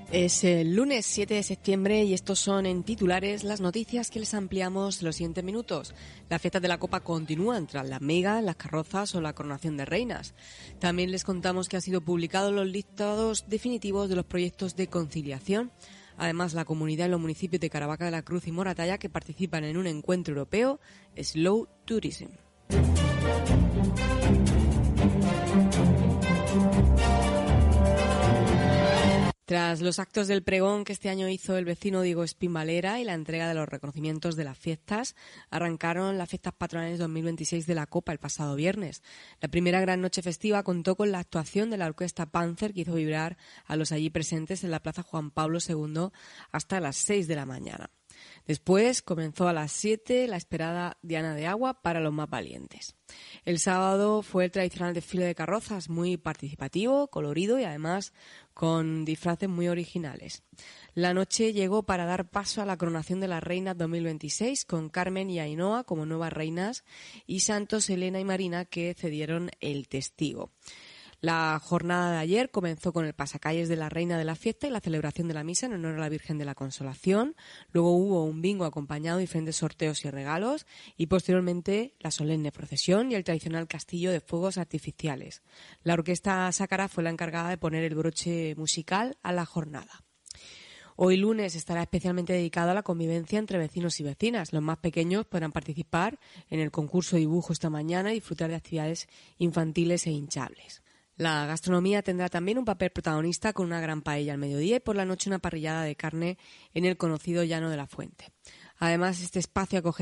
Es el lunes 7 de septiembre y estos son en titulares las noticias que les ampliamos en los siguientes minutos. Las fiestas de la Copa continúan tras las megas, las carrozas o la coronación de reinas. También les contamos que han sido publicados los listados definitivos de los proyectos de conciliación. Además, la comunidad en los municipios de Caravaca de la Cruz y Moratalla que participan en un encuentro europeo, Slow Tourism. Tras los actos del pregón que este año hizo el vecino Diego Espinvalera y la entrega de los reconocimientos de las fiestas, arrancaron las fiestas patronales 2026 de la Copa el pasado viernes. La primera gran noche festiva contó con la actuación de la orquesta Panzer, que hizo vibrar a los allí presentes en la Plaza Juan Pablo II hasta las 6 de la mañana. Después comenzó a las 7 la esperada Diana de Agua para los más valientes. El sábado fue el tradicional desfile de carrozas, muy participativo, colorido y además con disfraces muy originales. La noche llegó para dar paso a la coronación de las reinas 2026 con Carmen y Ainhoa como nuevas reinas y Santos, Elena y Marina que cedieron el testigo. La jornada de ayer comenzó con el pasacalles de la reina de la fiesta y la celebración de la misa en honor a la Virgen de la Consolación. Luego hubo un bingo acompañado de diferentes sorteos y regalos y posteriormente la solemne procesión y el tradicional castillo de fuegos artificiales. La orquesta Sácara fue la encargada de poner el broche musical a la jornada. Hoy lunes estará especialmente dedicado a la convivencia entre vecinos y vecinas. Los más pequeños podrán participar en el concurso de dibujo esta mañana y disfrutar de actividades infantiles e hinchables. La gastronomía tendrá también un papel protagonista con una gran paella al mediodía y por la noche una parrillada de carne en el conocido Llano de la Fuente. Además, este espacio acogerá